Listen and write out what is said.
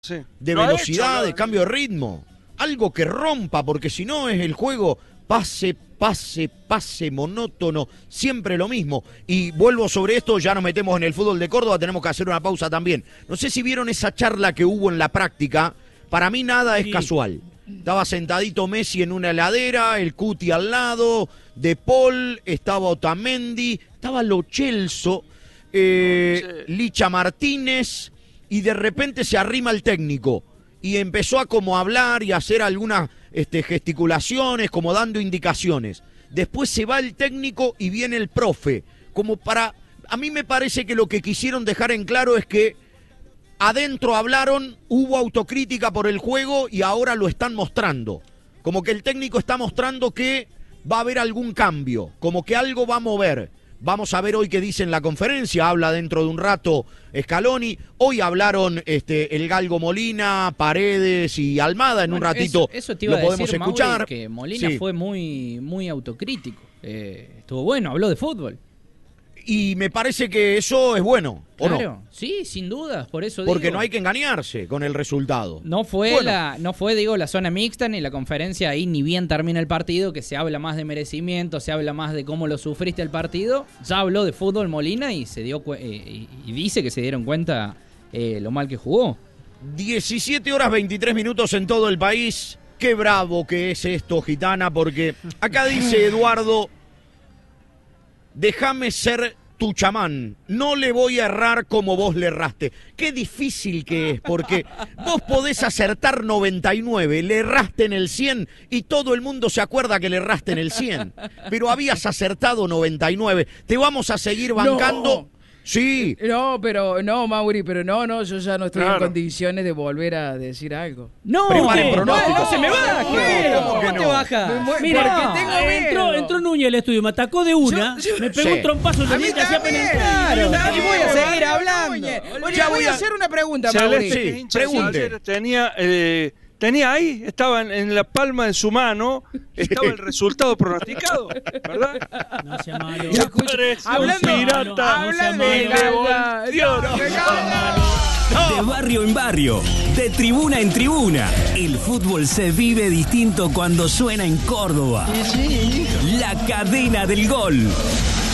Sí. De velocidad, de cambio de ritmo. Algo que rompa, porque si no es el juego pase, monótono, siempre lo mismo. Y vuelvo sobre esto, ya nos metemos en el fútbol de Córdoba, tenemos que hacer una pausa también. No sé si vieron esa charla que hubo en la práctica, para mí nada es casual. Estaba sentadito Messi en una heladera, el Cuti al lado, De Paul, estaba Otamendi, estaba Lo Celso, Licha Martínez, y de repente se arrima el técnico y empezó a como hablar y hacer algunas gesticulaciones, como dando indicaciones. Después se va el técnico y viene el profe, como para... A mí me parece que lo que quisieron dejar en claro es que adentro hablaron, hubo autocrítica por el juego y ahora lo están mostrando. Como que el técnico está mostrando que va a haber algún cambio, como que algo va a mover. Vamos a ver hoy qué dice en la conferencia, habla dentro de un rato Scaloni. Hoy hablaron el Galgo Molina, Paredes y Almada, en un ratito eso te iba lo a podemos decir, escuchar. Mauri, que Molina fue muy autocrítico. Estuvo bueno, habló de fútbol. Y me parece que eso es bueno, ¿o claro, no? Sí, sin dudas, por eso Porque digo. no hay que engañarse con el resultado. No fue la zona mixta ni la conferencia ahí, ni bien termina el partido, que se habla más de merecimiento, se habla más de cómo lo sufriste el partido. Ya habló de fútbol Molina y se dio y dice que se dieron cuenta lo mal que jugó. 17 horas 23 minutos en todo el país. Qué bravo que es esto, Gitana, porque acá dice Eduardo: déjame ser tu chamán, no le voy a errar como vos le erraste. Qué difícil que es, porque vos podés acertar 99, le erraste en el 100 y todo el mundo se acuerda que le erraste en el 100, pero habías acertado 99. Te vamos a seguir bancando. No. Sí. No, Mauri, yo ya no estoy en condiciones de volver a decir algo. No, preparen pronóstico. No se me baje. ¿Cómo te bajas? Mira, porque tengo miedo. Entró Núñez al estudio, me atacó de una, me pegó un trompazo en los dientes así apenas. Claro, y voy a seguir hablando. Oye, voy a hacer una pregunta, Mauri. Sí, pregunte. Tenía ahí, estaba en la palma de su mano, estaba el resultado pronosticado, ¿verdad? No sea malo. De barrio en barrio, de tribuna en tribuna, el fútbol se vive distinto cuando suena en Córdoba. La cadena del gol.